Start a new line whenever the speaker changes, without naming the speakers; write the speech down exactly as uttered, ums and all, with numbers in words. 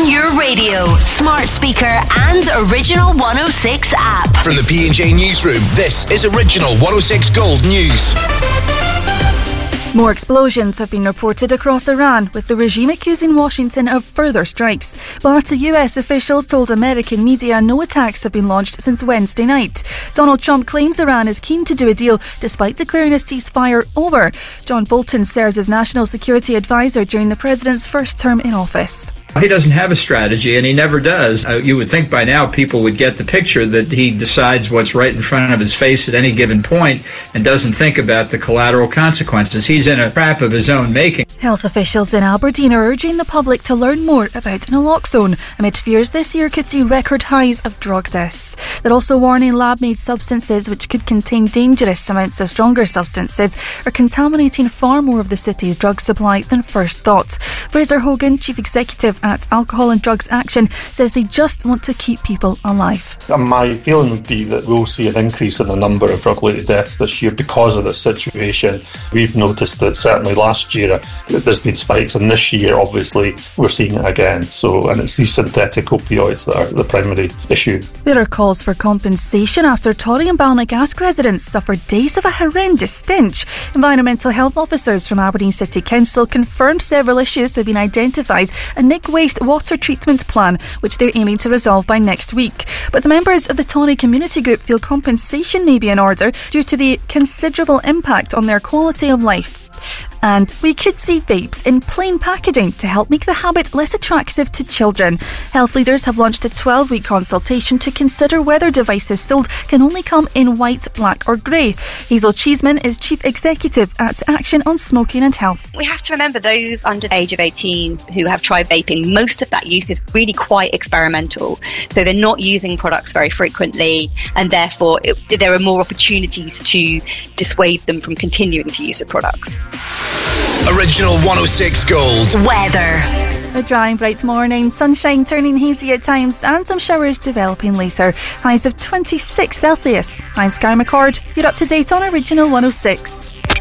on your radio, smart speaker and Original one oh six app.
From the P and J Newsroom, this is Original one oh six Gold News.
More explosions have been reported across Iran, with the regime accusing Washington of further strikes. But U S officials told American media no attacks have been launched since Wednesday night. Donald Trump claims Iran is keen to do a deal despite declaring a ceasefire over. John Bolton served as National Security Advisor during the president's first term in office.
He doesn't have a strategy, and he never does. Uh, you would think by now people would get the picture that he decides what's right in front of his face at any given point and doesn't think about the collateral consequences. He's in a trap of his own making.
Health officials in Aberdeen are urging the public to learn more about naloxone amid fears this year could see record highs of drug deaths. They're also warning lab-made substances, which could contain dangerous amounts of stronger substances, are contaminating far more of the city's drug supply than first thought. Fraser Hogan, Chief Executive at Alcohol and Drugs Action, says they just want to keep people alive.
My feeling would be that we'll see an increase in the number of drug-related deaths this year because of this situation. We've noticed that certainly last year there's been spikes, and this year obviously we're seeing it again. So, and it's these synthetic opioids that are the primary issue.
There are calls for compensation after Torry and Balnagasc residents suffered days of a horrendous stench. Environmental health officers from Aberdeen City Council confirmed several issues have been identified and Nick Waste water treatment plan, which they're aiming to resolve by next week. But members of the Torry community group feel compensation may be in order due to the considerable impact on their quality of life. And we could see vapes in plain packaging to help make the habit less attractive to children. Health leaders have launched a twelve-week consultation to consider whether devices sold can only come in white, black or grey. Hazel Cheeseman is Chief Executive at Action on Smoking and Health.
We have to remember those under the age of eighteen who have tried vaping, most of that use is really quite experimental. So they're not using products very frequently, and therefore it, there are more opportunities to dissuade them from continuing to use the products.
Original one oh six Gold
weather.
A dry and bright morning, sunshine turning hazy at times and some showers developing later. Highs of twenty-six Celsius. I'm Sky McCord. You're up to date on Original one oh six.